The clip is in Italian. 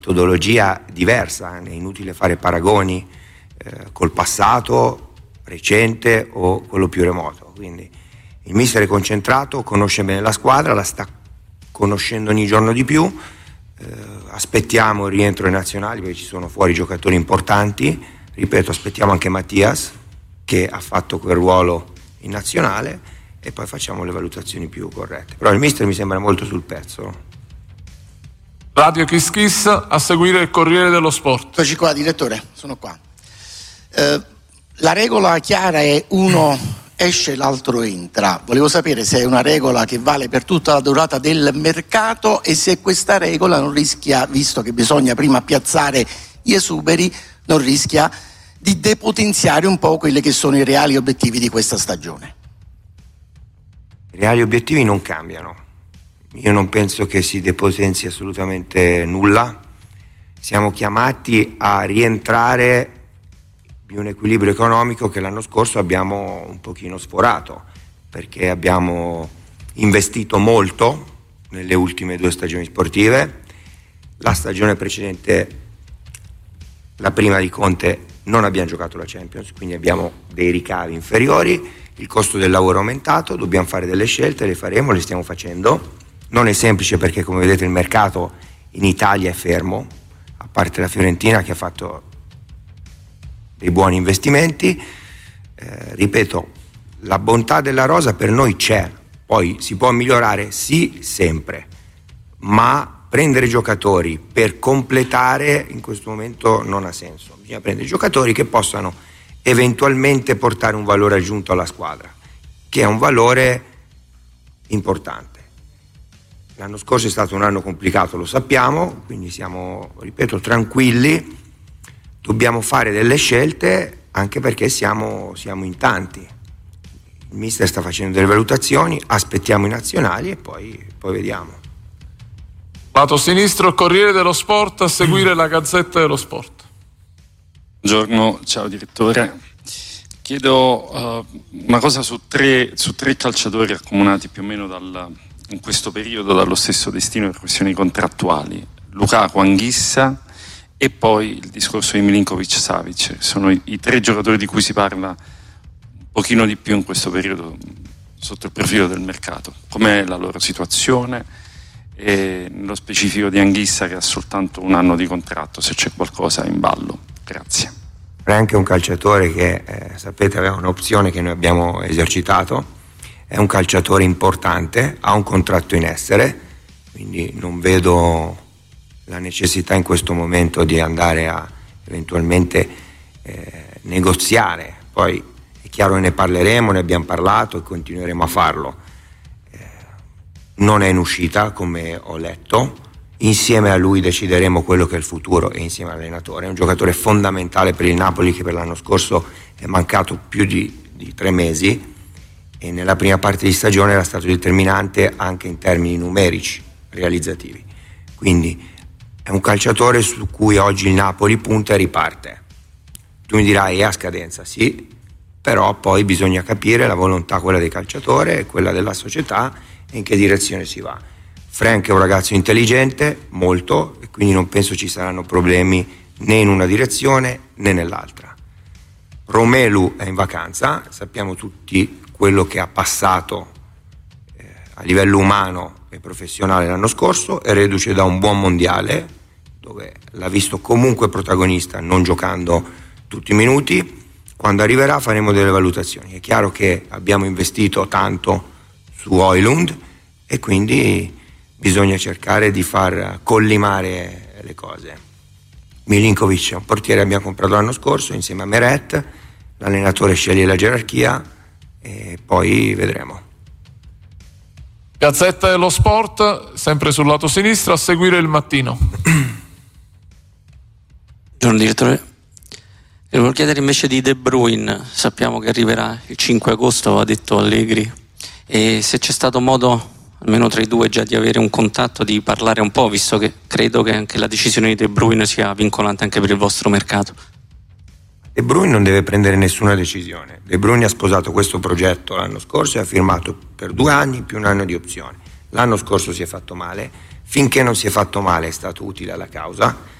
metodologia diversa, è inutile fare paragoni col passato recente o quello più remoto. Quindi il mister è concentrato, conosce bene la squadra, la sta conoscendo ogni giorno di più. Aspettiamo il rientro ai nazionali perché ci sono fuori giocatori importanti. Ripeto, aspettiamo anche Mattias, che ha fatto quel ruolo in nazionale, e poi facciamo le valutazioni più corrette. Però il mister mi sembra molto sul pezzo. Radio Kiss Kiss, a seguire il Corriere dello Sport. Eccoci qua, direttore, sono qua. La regola chiara è uno esce, l'altro entra. Volevo sapere se è una regola che vale per tutta la durata del mercato e se questa regola non rischia, visto che bisogna prima piazzare gli esuberi, non rischia di depotenziare un po' quelli che sono i reali obiettivi di questa stagione. I reali obiettivi non cambiano. Io non penso che si depotenzi assolutamente nulla. Siamo chiamati a rientrare di un equilibrio economico che l'anno scorso abbiamo un pochino sforato, perché abbiamo investito molto nelle ultime 2 stagioni sportive. La stagione precedente, la prima di Conte, non abbiamo giocato la Champions, quindi abbiamo dei ricavi inferiori, il costo del lavoro è aumentato, dobbiamo fare delle scelte, le faremo, le stiamo facendo. Non è semplice perché, come vedete, il mercato in Italia è fermo, a parte la Fiorentina che ha fatto dei buoni investimenti. Ripeto, la bontà della rosa per noi c'è, poi si può migliorare, sì, sempre, ma prendere giocatori per completare in questo momento non ha senso. Bisogna prendere giocatori che possano eventualmente portare un valore aggiunto alla squadra, che è un valore importante. L'anno scorso è stato un anno complicato, lo sappiamo, quindi siamo, ripeto, tranquilli. Dobbiamo fare delle scelte anche perché siamo in tanti. Il mister sta facendo delle valutazioni, aspettiamo i nazionali e poi vediamo. Lato sinistro, il Corriere dello Sport, a seguire la Gazzetta dello Sport. Buongiorno, ciao direttore. Chiedo una cosa su tre calciatori accomunati più o meno in questo periodo dallo stesso destino per questioni contrattuali. Lukaku, Anghissa e poi il discorso di Milinkovic-Savic. Sono i 3 giocatori di cui si parla un pochino di più in questo periodo sotto il profilo del mercato. Com'è la loro situazione? E nello specifico di Anghissa, che ha soltanto 1 anno di contratto, se c'è qualcosa in ballo. Grazie. È anche un calciatore che, sapete, aveva un'opzione che noi abbiamo esercitato. È un calciatore importante, ha un contratto in essere, quindi non vedo la necessità in questo momento di andare a eventualmente negoziare. Poi è chiaro che ne parleremo, ne abbiamo parlato e continueremo a farlo. Non è in uscita, come ho letto. Insieme a lui decideremo quello che è il futuro e insieme all'allenatore. È un giocatore fondamentale per il Napoli, che per l'anno scorso è mancato più di 3 mesi e nella prima parte di stagione era stato determinante anche in termini numerici realizzativi. Quindi è un calciatore su cui oggi il Napoli punta e riparte. Tu mi dirai è a scadenza, sì, però poi bisogna capire la volontà, quella del calciatore e quella della società, e in che direzione si va. Frank è un ragazzo intelligente, molto, e quindi non penso ci saranno problemi né in una direzione né nell'altra. Romelu è in vacanza, sappiamo tutti quello che ha passato a livello umano e professionale l'anno scorso, è reduce da un buon mondiale dove l'ha visto comunque protagonista, non giocando tutti i minuti. Quando arriverà faremo delle valutazioni. È chiaro che abbiamo investito tanto su Højlund e quindi bisogna cercare di far collimare le cose. Milinkovic è un portiere che abbiamo comprato l'anno scorso insieme a Meret, l'allenatore sceglie la gerarchia e poi vedremo. Gazzetta dello Sport, sempre sul lato sinistro, a seguire Il Mattino. Buongiorno direttore. Volevo chiedere invece di De Bruyne, sappiamo che arriverà il 5 agosto, ha detto Allegri, e se c'è stato modo almeno tra i due già di avere un contatto, di parlare un po', visto che credo che anche la decisione di De Bruyne sia vincolante anche per il vostro mercato. De Bruyne non deve prendere nessuna decisione. De Bruyne ha sposato questo progetto l'anno scorso e ha firmato per 2 anni più 1 anno di opzione. L'anno scorso si è fatto male, finché non si è fatto male è stato utile alla causa,